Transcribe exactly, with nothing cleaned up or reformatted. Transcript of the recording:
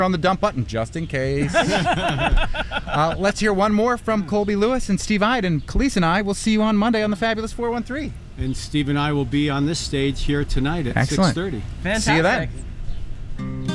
on the dump button, just in case. uh, let's hear one more from Colby Lewis and Steve Ide. And Khalees and I will see you on Monday on the Fabulous four one three. And Steve and I will be on this stage here tonight at Excellent. six thirty. Fantastic. See you then.